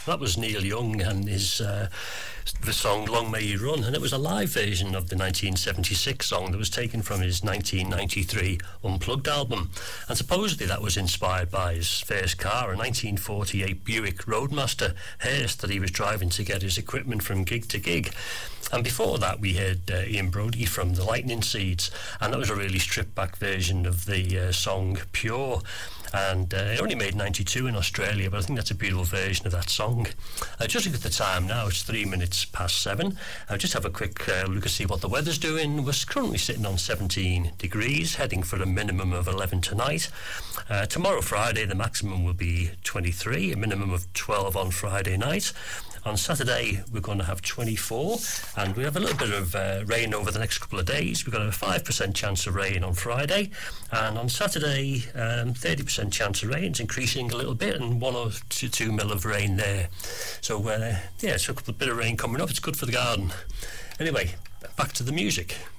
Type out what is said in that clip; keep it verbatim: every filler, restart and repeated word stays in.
That was Neil Young and his uh, the song Long May You Run, and it was a live version of the nineteen seventy-six song that was taken from his nineteen ninety-three Unplugged album, and supposedly that was inspired by his first car, a nineteen forty-eight Buick Roadmaster Hearst that he was driving to get his equipment from gig to gig. And before that we heard uh, Ian Brody from the Lightning Seeds, and that was a really stripped back version of the uh, song Pure. And uh, it only made ninety-two in Australia, but I think that's a beautiful version of that song. Uh, just look at the time now, it's three minutes past seven. I'll just have a quick uh, look and see what the weather's doing. We're currently sitting on seventeen degrees, heading for a minimum of eleven tonight. Uh, tomorrow, Friday, the maximum will be twenty-three, a minimum of twelve on Friday night. On Saturday, we're going to have twenty-four, and we have a little bit of uh, rain over the next couple of days. We've got a five percent chance of rain on Friday, and on Saturday, um, thirty percent chance of rain. It's increasing a little bit, and one or two, two mil of rain there. So, uh, yeah, so a couple of bit of rain coming up. It's good for the garden. Anyway, back to the music.